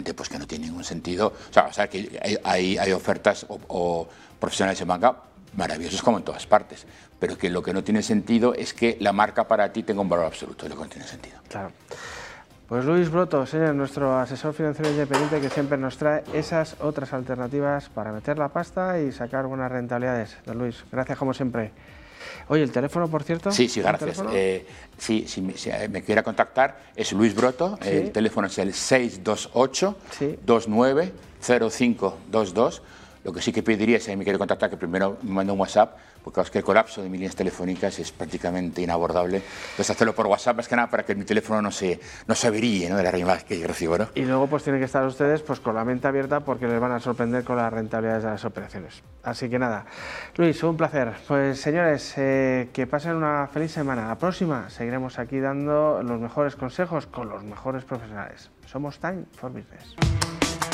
obviamente pues que no tiene ningún sentido. O sea que hay ofertas o profesionales en banca maravillosos como en todas partes, pero que lo que no tiene sentido es que la marca para ti tenga un valor absoluto, es lo que no tiene sentido. Claro. Pues Luis Broto, señor, nuestro asesor financiero independiente, que siempre nos trae esas otras alternativas para meter la pasta y sacar buenas rentabilidades. Don Luis, gracias como siempre. Oye, ¿el teléfono, por cierto? Sí, gracias. Si me quiera contactar, es Luis Broto, sí. El teléfono es el 628-290522. Lo que sí que pediría, si me quiere contactar, que primero me mande un WhatsApp, porque es que el colapso de mis líneas telefónicas es prácticamente inabordable. Entonces, hacerlo por WhatsApp es que nada para que mi teléfono no se averíe, ¿no?, de las llamadas que yo recibo, ¿no? Y luego pues tienen que estar ustedes pues con la mente abierta, porque les van a sorprender con las rentabilidades de las operaciones. Así que nada, Luis, un placer. Pues señores, que pasen una feliz semana. La próxima seguiremos aquí dando los mejores consejos con los mejores profesionales. Somos Time for Business.